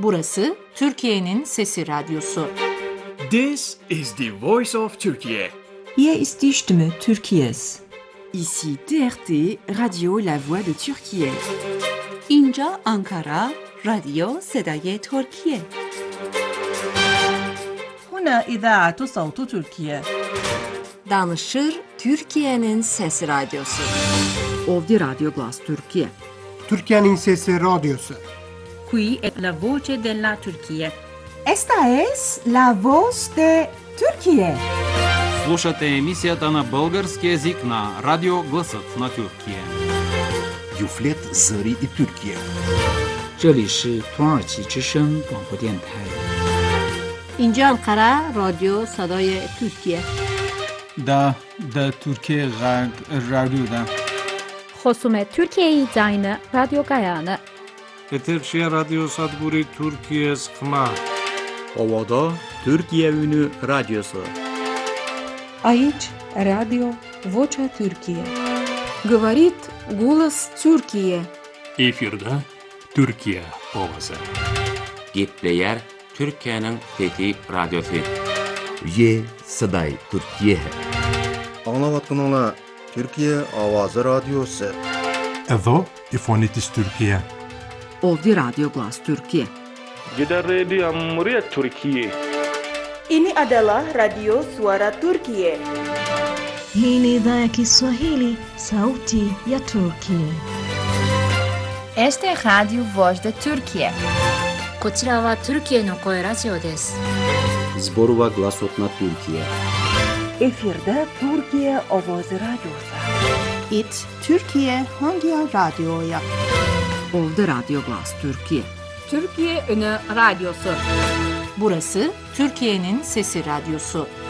Burası Türkiye'nin Sesi Radyosu. This is the voice of Turkey. Hier ist die Stimme Türkiye's. Ici TRT, Radio La Voix de Türkiye. اینجا آنکارا، رادیو صدای ترکیه. هنا إذاعة صوت تركيا. Danışır Türkiye'nin Sesi Radyosu. Ovdje Radio Glas Türkiye. Türkiye'nin Sesi Radyosu. Qui è la voce della Turchia. Esta es la voz de Turquía. Слушате емисията на български език на Радио Гласът на Türkiye. Юфлет Зари и Türkiye. 这里是土耳其之声广播电台。 اینجا انقره رادیو صدای ترکیه. دا ترکیه رادیو دا. خصوم ترکیه زاین رادیو گایانه. Eterşehir Radyo Sadburi Türkiye Sıkma. Ovada Türkiye Ünü Radyosu. Aici Radio Vocea Türkiye. Говорит голос Türkiye. Efirde Türkiye ovası. Gepleyer Türkiye'nin Fethi Radyosu. Ye Saday Türkiye. Anlavatkanlar Türkiye Avazı Radyosu. Edo İfonitis Türkiye. Ovdje Radio Glas Türkiye. Gider Radio Amriyet Türkiye. Ini adalah Radio Suara Turkiye. Hii ni idhaa ya Kiswahili, Sauti ya Turkiye. Este es Radio Voz de Turkiye. こちらはトルキエの声ラジオです。 Zborova Glasot na Türkiye. Efirde Türkiye Ovozi Radyosu. It Türkiye Hangi Radyo'ya? Ovdje Radio Glas Türkiye. Türkiye Ünü Radyosu. Burası Türkiye'nin Sesi Radyosu.